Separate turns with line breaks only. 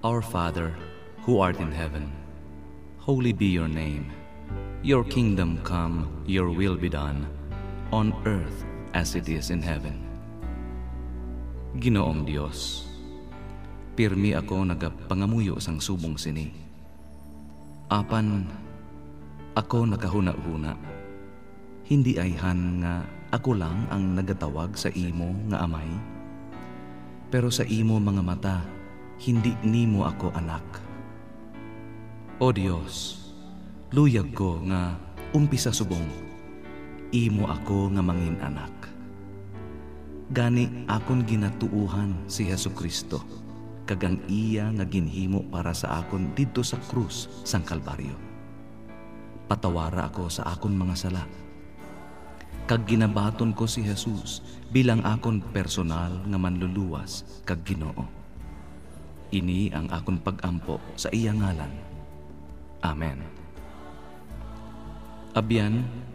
Our Father, who art in heaven, holy be your name. Your kingdom come, your will be done, on earth as it is in heaven. Ginoong Dios, pirmi ako nagapangamuyo sang subong sini. Apan, ako nakahuna-huna. Hindi ayhan nga ako lang ang nagatawag sa imo nga amay. Pero sa imo mga mata, hindi nimo ako anak. O Dios, luyag ko nga umpisa subong, imo ako nga mangin anak. Gani akon ginatuuhan si Jesucristo, kagang iya nga ginhimo para sa akon didto sa krus sang Kalbaryo. Patawara ako sa akon mga sala. Kag ginabaton ko si Jesus bilang akon personal nga manluluwas kag Ginoo. Ini ang akon pag-ampo sa iya ngalan. Amen. Abyan,